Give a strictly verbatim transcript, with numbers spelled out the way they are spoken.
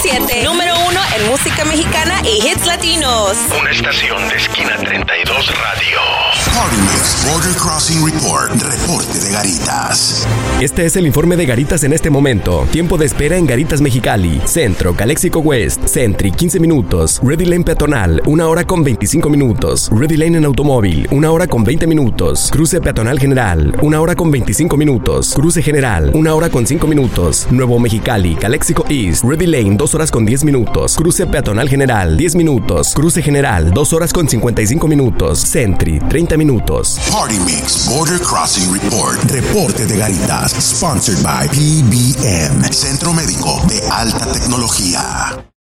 siete. Número uno en música mexicana y hits latinos. Una estación de Esquina treinta y dos Radio. Party Mix Border Crossing Report. Reporte de Garitas. Este es el informe de Garitas en este momento. Tiempo de espera en Garitas Mexicali. Centro, Calexico West, Sentry, quince minutos. Ready Lane peatonal, una hora con veinticinco minutos. Ready Lane en automóvil, una hora con veinte minutos. Cruce peatonal general, una hora con veinticinco minutos. Cruce general, una hora con cinco minutos. Nuevo Mexicali, Calexico East, Ready Lane, dos horas con diez minutos. Cruce peatonal general, diez minutos. Cruce general, dos horas con cincuenta y cinco minutos. Sentry, treinta minutos. Party Mix Border Crossing Report. Reporte de Garitas. Sponsored by P B M, Centro Médico de Alta Tecnología.